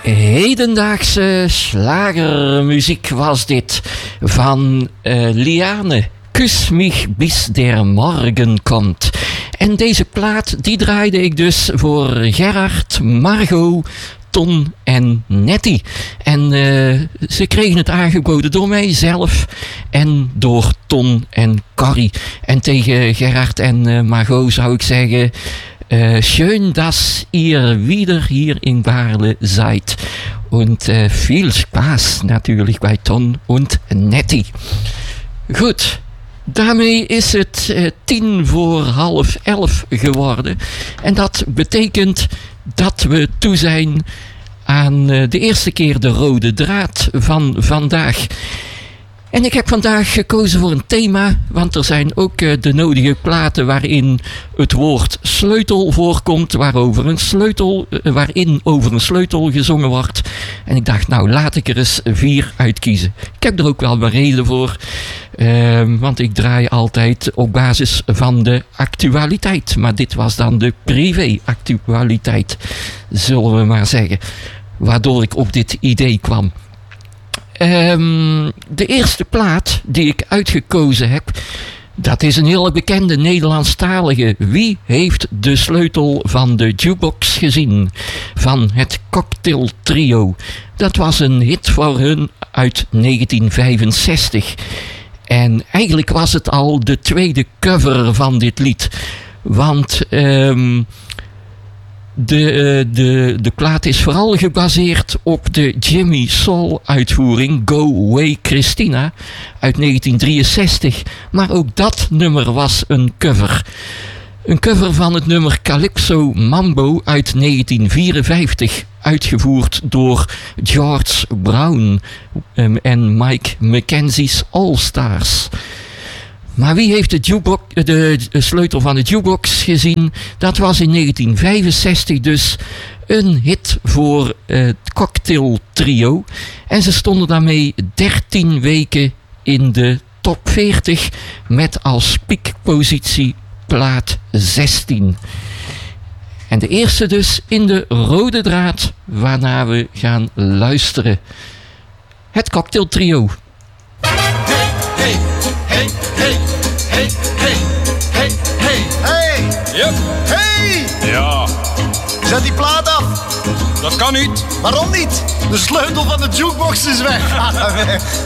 Hedendaagse slagermuziek was dit van Liane. Kus mich bis der Morgen komt. En deze plaat die draaide ik dus voor Gerard, Margot, Ton en Nettie. En ze kregen het aangeboden door mijzelf en door Ton en Corrie. En tegen Gerard en Margot zou ik zeggen... schön, dass ihr wieder hier in Baarle seid. Und viel Spaß natürlich bei Ton und Nettie. Goed, daarmee is het 11:10 geworden. En dat betekent dat we toe zijn aan de eerste keer de rode draad van vandaag. En ik heb vandaag gekozen voor een thema, want er zijn ook de nodige platen waarin het woord sleutel voorkomt, waarin over een sleutel gezongen wordt. En ik dacht, nou laat ik er eens 4 uitkiezen. Ik heb er ook wel een reden voor, want ik draai altijd op basis van de actualiteit. Maar dit was dan de privé-actualiteit, zullen we maar zeggen, waardoor ik op dit idee kwam. De eerste plaat die ik uitgekozen heb, dat is een hele bekende Nederlandstalige. Wie heeft de sleutel van de jukebox gezien? Van het Cocktail Trio. Dat was een hit voor hun uit 1965. En eigenlijk was het al de tweede cover van dit lied. Want... De plaat is vooral gebaseerd op de Jimmy Soul uitvoering Go Away Christina uit 1963. Maar ook dat nummer was een cover. Een cover van het nummer Calypso Mambo uit 1954. Uitgevoerd door George Brown en Mike McKenzie's All Stars. Maar wie heeft de sleutel van de jukebox gezien? Dat was in 1965 dus een hit voor het Cocktail Trio. En ze stonden daarmee 13 weken in de top 40 met als piekpositie plaat 16. En de eerste dus in de rode draad waarna we gaan luisteren. Het Cocktail Trio. Hey, hey, hey, hey, hey, hey, hey, hey. Yep. Hey! Ja, Zet die plaat af. dat kan niet. Waarom niet? De sleutel van de jukebox is weg.